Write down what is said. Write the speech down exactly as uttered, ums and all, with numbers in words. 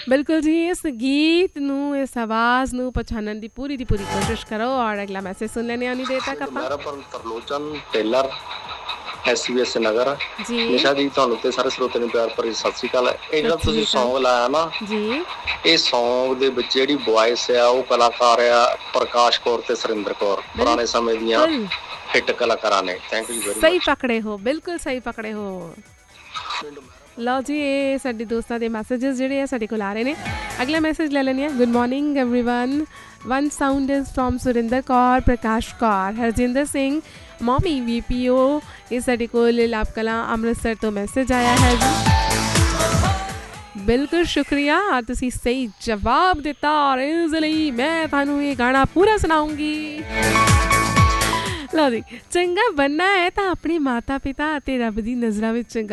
बिल्कुल जी, इस गीत नू इस आवाज़ नू पछाणन दी पूरी दी पूरी कोशिश करो और अगला मैसेज सुन लेने आनी देर तक ਆਪਾਂ ਮੇਰਾ ਪਰ ਤਰਲੋਚਨ ਟੇਲਰ ਐਸਬੀਐਸ ਨਗਰ ਜੀ ਨਿਸ਼ਾ ਜੀ ਤੁਹਾਨੂੰ ਤੇ ਸਾਰੇ ਸਰੋਤੇ ਨੂੰ ਪਿਆਰ ਭਰੀ ਸਤਿ ਸ਼੍ਰੀ ਅਕਾਲ। ਇਹ ਜਿਹੜਾ ਸਤਿ ਤੁਸੀਂ ਸ੍ਰੀ ਅਕਾਲ ਸੌਂਗ ਲਾਇਆ ਨਾ ਜੀ ਇਹ ਸੌਂਗ ਦੇ ਵਿੱਚ ਜਿਹੜੀ ਵੌਇਸ ਆ ਉਹ ਕਲਾਕਾਰ ਆ ਪ੍ਰਕਾਸ਼ ਕੌਰ ਤੇ ਸੁਰਿੰਦਰ ਕੌਰ ਪੁਰਾਣੇ ਸਮੇਂ ਦੀਆਂ बिल्कुल ਹਿੱਟ ਕਲਾਕਾਰਾਂ ਨੇ। ਥੈਂਕ ਯੂ ਵੈਰੀ सही ਮਚ। पकड़े हो, बिल्कुल सही पकड़े हो। ਲਓ ਜੀ, ਇਹ ਸਾਡੇ ਦੋਸਤਾਂ ਦੇ ਮੈਸੇजेस ਜਿਹੜੇ ਆ ਸਾਡੇ ਕੋਲ ਆ ਰਹੇ ਨੇ। ਅਗਲਾ ਮੈਸੇਜ ਲੈ ਲੈਂਦੇ ਹਾਂ। Good morning everyone, one sound is from Surinder Kaur, Prakash Kaur, Harjinder Singh, mommy V P O. ਇਹ ਸਾਡੇ ਕੋਲ ਲਾਭ ਕਲਾਂ ਅੰਮ੍ਰਿਤਸਰ ਤੋਂ ਮੈਸੇਜ ਆਇਆ ਹੈ ਜੀ। ਬਿਲਕੁਲ ਸ਼ੁਕਰੀਆ, ਤੁਸੀਂ ਸਹੀ ਜਵਾਬ ਦਿੱਤਾ ਔਰ ਇਸ ਲਈ ਮੈਂ ਤੁਹਾਨੂੰ ਇਹ ਗਾਣਾ ਪੂਰਾ ਸੁਣਾਉਂਗੀ। ਲਓ ਜੀ, ਚੰਗਾ ਬਣਨਾ ਹੈ ਤਾਂ ਆਪਣੇ ਮਾਤਾ ਪਿਤਾ ਅਤੇ ਰੱਬ ਦੀ ਨਜ਼ਰਾਂ ਵਿੱਚ ਚੰਗਾ